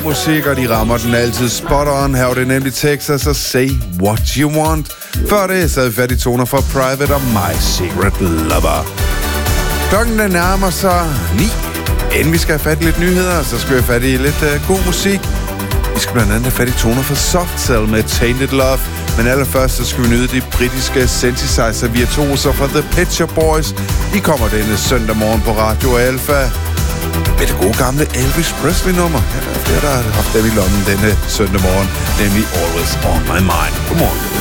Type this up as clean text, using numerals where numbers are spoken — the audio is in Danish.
popmusik, og de rammer den altid spot on. Her var det nemlig Texas og Say What You Want. Før det sad vi fat i toner fra Private og My Secret Lover. Klokken den nærmer sig 9. Inden vi skal have fat i lidt nyheder, så skal vi have fat i lidt god musik. Vi skal blandt andet have fat i toner fra Soft Cell med Tainted Love. Men allerførst så skal vi nyde de britiske synthesizer virtuoser fra The Pet Shop Boys. De kommer denne søndag morgen på Radio Alpha med det gode gamle Elvis Presley-nummer. Ja, der er flere, der har haft dem i lommen denne søndag morgen, nemlig Always On My Mind. Godmorgen.